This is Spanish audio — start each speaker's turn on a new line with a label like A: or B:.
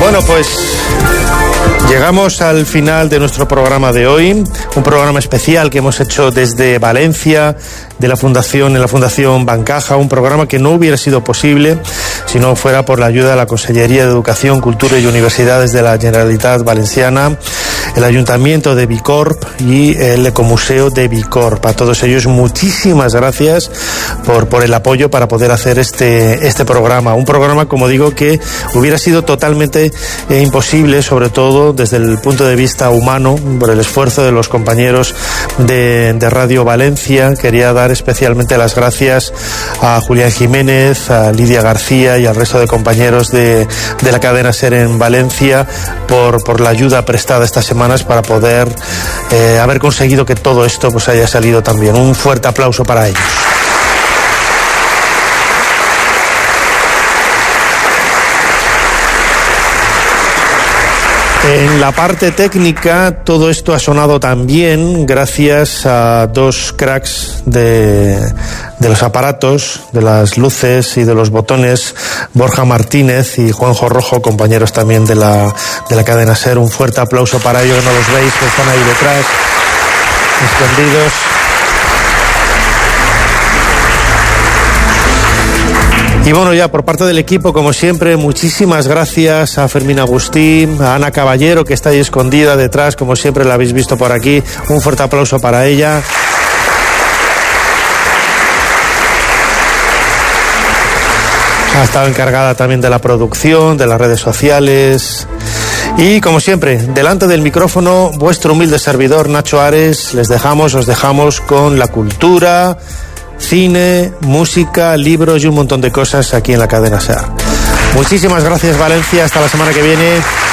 A: Bueno, pues llegamos al final de nuestro programa de hoy, un programa especial que hemos hecho desde Valencia, en la Fundación Bancaja, un programa que no hubiera sido posible si no fuera por la ayuda de la Consellería de Educación, Cultura y Universidades de la Generalitat Valenciana, el Ayuntamiento de Bicorb y el Ecomuseo de Bicorb. A todos ellos, muchísimas gracias por el apoyo para poder hacer este programa. Un programa, como digo, que hubiera sido totalmente imposible, sobre todo desde el punto de vista humano, por el esfuerzo de los compañeros de Radio Valencia. Quería dar especialmente las gracias a Julián Jiménez, a Lidia García y al resto de compañeros de la cadena SER en Valencia por la ayuda prestada estas semanas para poder haber conseguido que todo esto pues haya salido tan bien. Un fuerte aplauso para ellos. En la parte técnica, todo esto ha sonado también gracias a dos cracks de los aparatos, de las luces y de los botones, Borja Martínez y Juanjo Rojo, compañeros también de la cadena SER. Un fuerte aplauso para ellos, no los veis, que están ahí detrás, escondidos. Y bueno, ya por parte del equipo, como siempre, muchísimas gracias a Fermín Agustí, a Ana Caballero, que está ahí escondida detrás, como siempre la habéis visto por aquí. Un fuerte aplauso para ella. Ha estado encargada también de la producción, de las redes sociales. Y como siempre, delante del micrófono, vuestro humilde servidor Nacho Ares. Os dejamos con la cultura, cine, música, libros y un montón de cosas aquí en la cadena SER. Muchísimas gracias, Valencia. Hasta la semana que viene.